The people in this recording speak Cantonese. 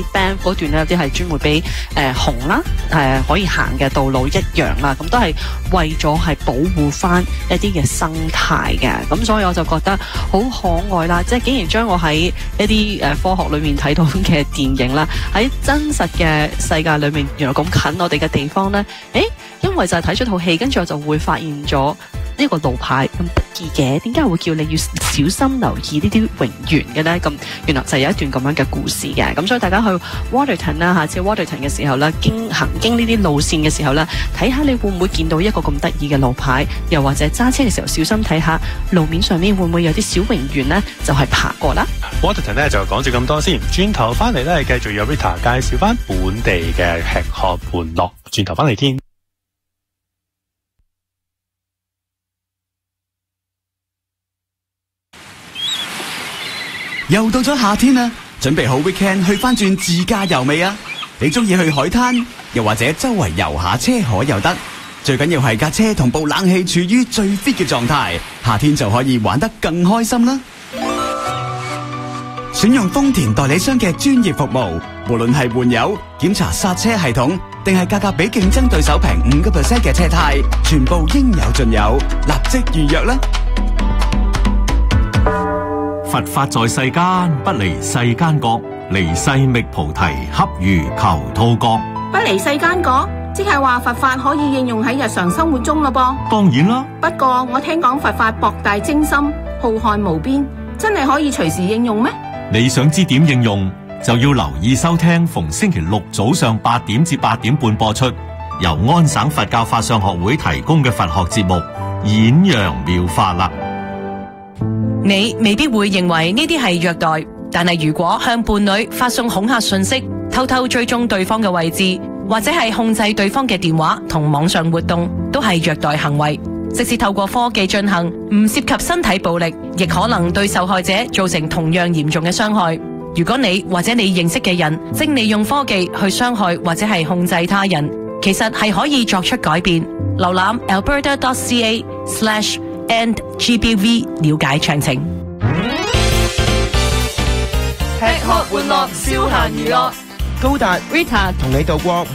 喺 Banff 嗰段咧，有啲係專門俾熊啦可以行嘅道路一樣啦，咁都係為咗係保護翻一啲嘅生態嘅，咁所以我就覺得好可愛啦，即係竟然將我喺一啲科學裏面睇到嘅電影啦，喺真實嘅世界裏面原來咁近我哋嘅地方呢，因為就係睇咗套戲，跟住我就會發現咗呢個路牌咁得意嘅，點解會叫你要小心留意呢啲蠑螈嘅呢？咁原來就有一段咁樣嘅故事嘅，咁所以大家去 Waterton 啦，下次 Waterton 嘅時候咧，行經呢啲路線嘅時候咧，睇下你會唔會見到一個咁得意嘅路牌，又或者揸車嘅時候小心睇下路面上面會唔會有啲小蠑螈呢？就係爬過啦。 Waterton 咧就講住咁多先，轉頭翻嚟咧繼續有 Rita 介紹翻本地嘅吃喝玩樂，轉頭翻嚟見。 又到咗夏天啦，準備好 weekend 去翻轉自駕遊未啊？你中意去海灘，又或者周圍遊下車河又得，最緊要係架車同部冷氣處於最 fit 嘅狀態，夏天就可以玩得更開心啦。選用豐田代理商嘅專業服務，無論係換油、檢查剎車系統，定係價格比競爭對手平5% 嘅車胎，全部應有盡有，立即預約啦！ 佛法在世間，不離世間覺，離世覓菩提，恰如求兔角。 不離世間覺，即係話佛法可以應用喺日常生活中咯噃。 當然啦， 不過我聽講佛法博大精深，浩瀚無邊，真係可以隨時應用咩？ 你想知點應用，就要留意收聽逢星期六早上8點至8點半播出，由安省佛教法相學會提供嘅佛學節目《演揚妙法》啦。 你未必會認為呢啲係虐待，但係如果向伴侶發送恐嚇信息，偷偷追蹤對方嘅位置，或者係控制對方嘅電話同網上活動，都係虐待行為。即使透過科技進行，唔涉及身體暴力，亦可能對受害者造成同樣嚴重嘅傷害。如果你或者你認識嘅人正利用科技去傷害或者係控制他人，其實係可以作出改變。瀏覽 alberta.ca/endgbv 了解詳情。 吃喝玩樂消閒娛樂，高達 Rita 同你度過